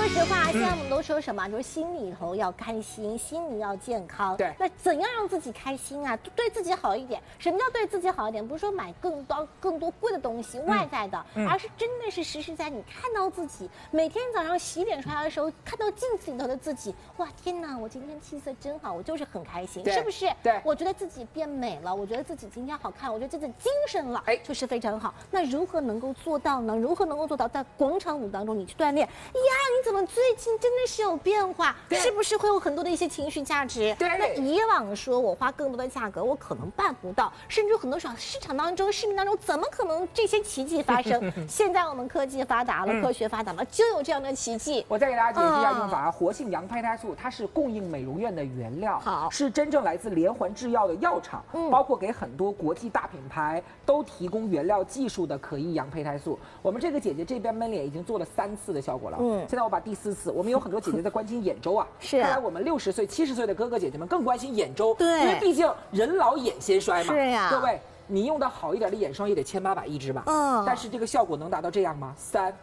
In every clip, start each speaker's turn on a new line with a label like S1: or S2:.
S1: 说实话，现在我们都说什么？就是心里头要开心，心里要健康。
S2: 对。
S1: 那怎样让自己开心啊？对自己好一点。什么叫对自己好一点？不是说买更多贵的东西，外在的，而是真的是实实在在你看到自己，每天早上洗脸刷牙的时候，看到镜子里头的自己，哇，天哪，我今天气色真好，我就是很开心，是不是？
S2: 对。
S1: 我觉得自己变美了，我觉得自己今天好看，我觉得自己精神了，就是非常好。那如何能够做到呢？如何能够做到在广场舞当中你去锻炼？呀，你怎么最近真的是有变化？是不是会有很多的一些情绪价值？
S2: 对。
S1: 那以往说我花更多的价格，我可能办不到，甚至很多时候市场当中、市民当中，怎么可能这些奇迹发生？现在我们科技发达了，科学发达了，就有这样的奇迹。
S2: 我再给大家解释一下用法啊，活性羊胚胎素它是供应美容院的原料，
S1: 好，
S2: 是真正来自连环制药的药厂，包括给很多国际大品牌都提供原料技术的可疑羊胚胎素。我们这个姐姐这边焖脸已经做了3次的效果了，现在我把第4次，我们有很多姐姐在关心眼周啊，
S1: 是，
S2: 看来我们60岁、70岁的哥哥姐姐们更关心眼周，
S1: 对，
S2: 因为毕竟人老眼先衰嘛，
S1: 是呀，
S2: 各位。你用的好一点的眼霜也得1800一支吧？但是这个效果能达到这样吗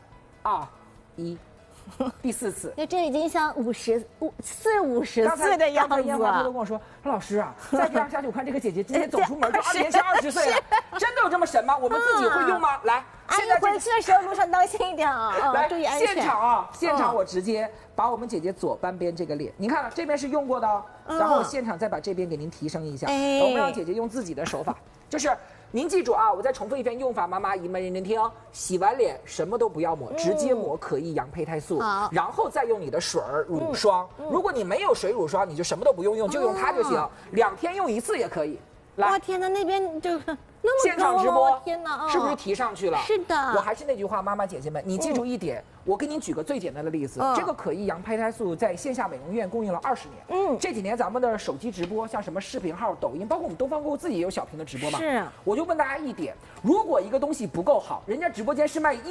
S2: ？3、2、1，第4次。
S1: 那这已经像50岁的样子了。
S2: 刚才他都跟我说，老师啊，再这样下去，我看这个姐姐今天走出门就年轻20岁了，真的有这么神吗？我们自己会用吗？来，
S1: 阿姨回去的时候路上当心一点啊，
S2: 来，
S1: 注意安全。
S2: 现场我直接把我们姐姐左半边这个脸，您看这边是用过的哦，然后我现场再把这边给您提升一下，我们让姐姐用自己的手法，就是。您记住啊，我再重复一遍用法，妈妈姨们认真听。洗完脸什么都不要抹，直接抹可疑羊胚胎素，然后再用你的水乳霜。如果你没有水乳霜，你就什么都不用，就用它就行。2天用1次也可以。来，
S1: 哇天哪，那边就那么
S2: 现场直播，
S1: 天哪，
S2: 是不是提上去了？
S1: 是的。
S2: 我还是那句话，妈妈姐姐们，你记住一点，我给您举个最简单的例子，这个可疑羊胚胎素在线下美容院供应了20年。这几年咱们的手机直播，像什么视频号、抖音，包括我们东方购物自己也有小屏的直播嘛。
S1: 是。
S2: 我就问大家一点，如果一个东西不够好，人家直播间是卖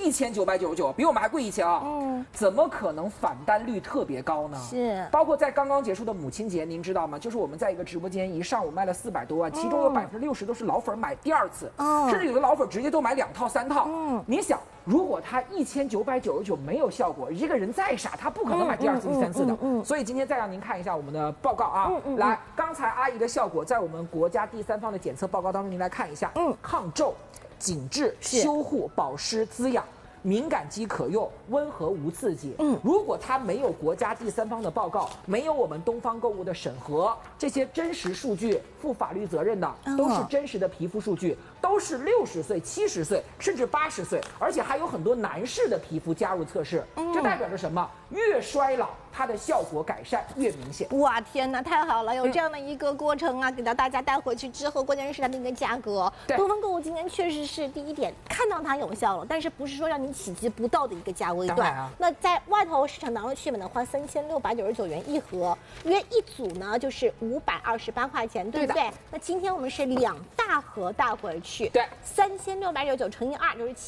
S2: 1999，比我们还贵1000啊。怎么可能返单率特别高呢？
S1: 是。
S2: 包括在刚刚结束的母亲节，您知道吗？就是我们在一个直播间一上午卖了400多万，其中有60%都是老粉买第2次。甚至有的老粉直接都买2套3套。你想，如果他1999没有效果，这个人再傻，他不可能买第2次、第3次的。所以今天再让您看一下我们的报告啊。来，刚才阿姨的效果在我们国家第3方的检测报告当中，您来看一下。抗皱、紧致、修护、保湿、滋养。敏感肌可用，温和无刺激。如果它没有国家第3方的报告，没有我们东方购物的审核，这些真实数据负法律责任的，都是真实的皮肤数据，都是60岁、70岁甚至80岁，而且还有很多男士的皮肤加入测试。这代表着什么？越衰老，它的效果改善越明显。
S1: 哇，天哪，太好了，有这样的一个过程啊，给到大家带回去之后，关键是它的一个价格。东方购物今天确实是第一点看到它有效了，但是不是说让你企及不到的一个价位段。那在外头市场当中去买的话，3699元一盒，约一组呢就是528块钱，对不对？那今天我们是2大盒带回去，
S2: 对
S1: ，3699乘以2就是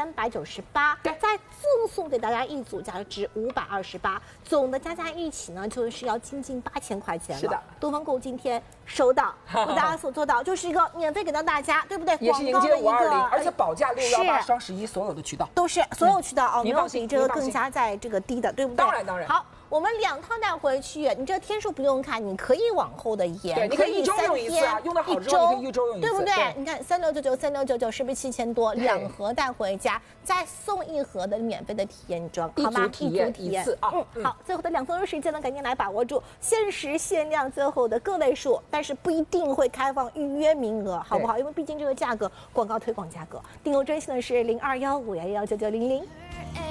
S1: 7398，再赠送给大家一组价值528，总的加一起呢就是要近8000块钱了。
S2: 是的，
S1: 东方购物今天收到，为大家所做到就是一个免费给到大家，对不对？
S2: 也是迎接520，而且保价618双11所有的渠道
S1: 都是所有渠道啊，没有比这个更加在这个低的，对不对？
S2: 当然。
S1: 好，我们2套带回去，你这天数不用看，你可以往后的延，
S2: 对，你可以1周用1次啊，用的好之后你可以1周用1次，
S1: 对不对？你看3699是不是7000多？2盒带回家，再送1盒的免费的体验装，好吗？
S2: 一组体验1次啊。
S1: 好，最后的2分钟时间呢，赶紧来把握住，限时限量，最后的个位数，但是不一定会开放预约名额，好不好？因为毕竟这个价格，广告推广价格，订购专线呢是0215119900。